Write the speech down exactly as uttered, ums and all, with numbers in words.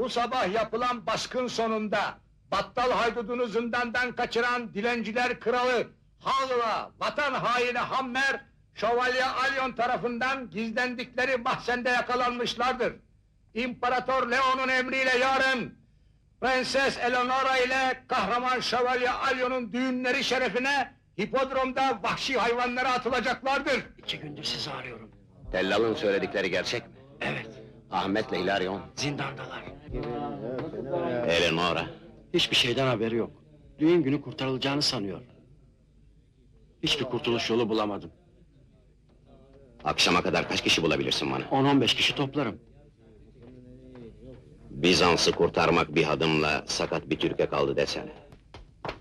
Bu sabah yapılan baskın sonunda battal haydudunu zindandan kaçıran dilenciler kralı Halva, vatan haini Hammer, Şövalye Alyon tarafından gizlendikleri mahzende yakalanmışlardır. İmparator Leo'nun emriyle yarın Prenses Eleonora ile kahraman Şövalye Alyon'un düğünleri şerefine hipodromda vahşi hayvanlara atılacaklardır. İki gündür sizi arıyorum. Tellal'ın söyledikleri gerçek mi? Evet, Ahmet'le Hilarion, zindandalar. Eleonora. Hiçbir şeyden haberi yok. Düğün günü kurtarılacağını sanıyor. Hiçbir kurtuluş yolu bulamadım. Akşama kadar kaç kişi bulabilirsin bana? On on beş kişi toplarım. Bizans'ı kurtarmak bir adımla sakat bir Türk'e kaldı desene.